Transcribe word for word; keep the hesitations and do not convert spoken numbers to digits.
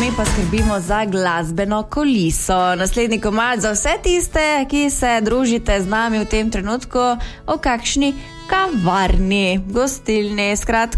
mi pa skrbimo za glasbeno kuliso. Naslednji komad za vse tiste, ki se družite z nami v tem trenutku o kakšni kavarni, gostilni, skratka